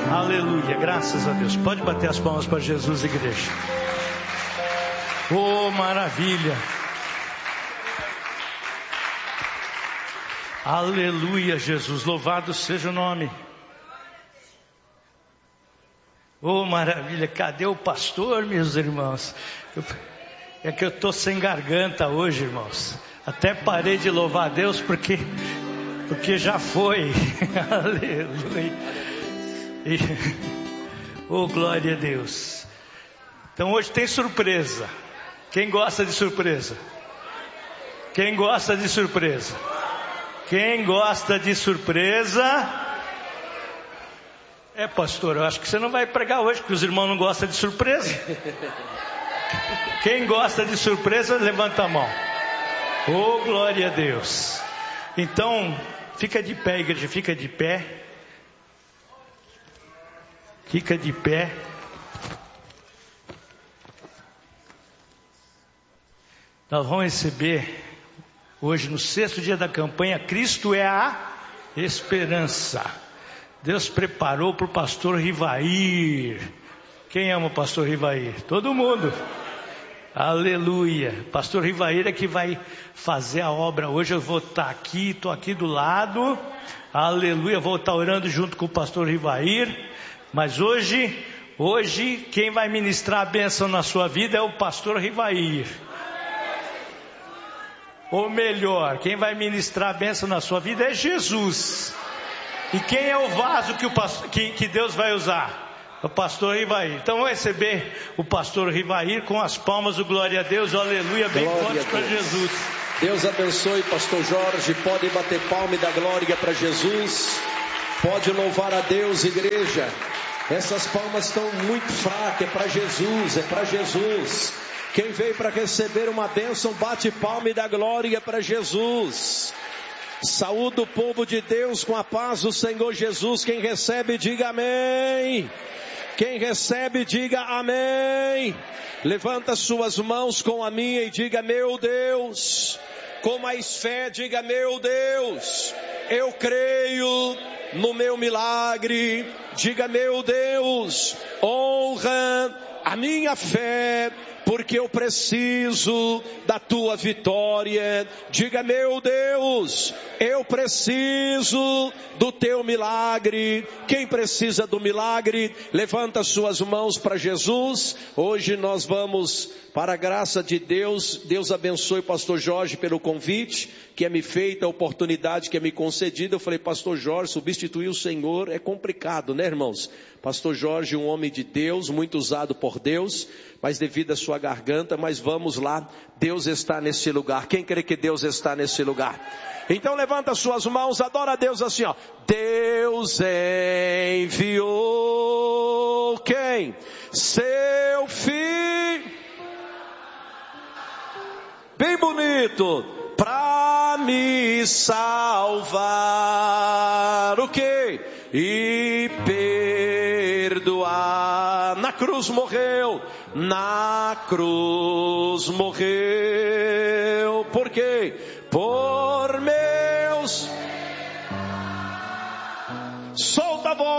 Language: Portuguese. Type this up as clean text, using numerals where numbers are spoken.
Aleluia, graças a Deus. Pode bater as palmas para Jesus, igreja. Oh, maravilha. Aleluia, Jesus, louvado seja o nome. Oh, maravilha, cadê o pastor, meus irmãos? É que eu estou sem garganta hoje, irmãos. Até parei de louvar a Deus porque já foi. Aleluia. Oh, glória a Deus. Então hoje tem surpresa. Quem gosta de surpresa? Quem gosta de surpresa? Quem gosta de surpresa? Pastor, eu acho que você não vai pregar hoje, porque os irmãos não gostam de surpresa. Quem gosta de surpresa, levanta a mão. Oh, glória a Deus. Então, fica de pé, igreja, fica de pé. Fica de pé. Nós vamos receber hoje, no 6º dia da campanha, Cristo é a esperança. Deus preparou para o pastor Rivair. Quem ama o pastor Rivair? Todo mundo. Aleluia. Pastor Rivair é que vai fazer a obra. Hoje eu vou estar aqui, estou aqui do lado. Aleluia, vou estar orando junto com o pastor Rivair. Mas hoje quem vai ministrar a bênção na sua vida é o pastor Rivair. Ou melhor, quem vai ministrar a bênção na sua vida é Jesus. E quem é o vaso que Deus vai usar? O pastor Rivair. Então vamos receber o pastor Rivair com as palmas do glória a Deus, aleluia, bem forte para Jesus. Deus abençoe, pastor Jorge. Pode bater palma e dar glória para Jesus. Pode louvar a Deus, igreja. Essas palmas estão muito fracas, é para Jesus, é para Jesus. Quem veio para receber uma bênção, bate palma e dá glória para Jesus. Saúde o povo de Deus com a paz do Senhor Jesus. Quem recebe, diga amém. Quem recebe, diga amém. Levanta suas mãos com a minha e diga: meu Deus. Com mais fé, diga: meu Deus, eu creio no meu milagre. Diga: meu Deus, honra a minha fé, porque eu preciso da tua vitória. Diga: meu Deus, eu preciso do teu milagre. Quem precisa do milagre, levanta suas mãos para Jesus. Hoje nós vamos, para a graça de Deus. Deus abençoe o pastor Jorge pelo convite que é me feita, a oportunidade que é me concedida. Eu falei: pastor Jorge, substituir o Senhor é complicado, né, irmãos? Pastor Jorge, um homem de Deus, muito usado por Deus, mas devido à sua garganta, mas vamos lá, Deus está nesse lugar. Quem crê que Deus está nesse lugar? Então levanta suas mãos, adora a Deus assim, ó. Deus enviou quem? Seu filho, bem bonito, para me salvar, o quê? E perdoar. Na cruz morreu, na cruz morreu. Por quê? Por meus. Solta a voz.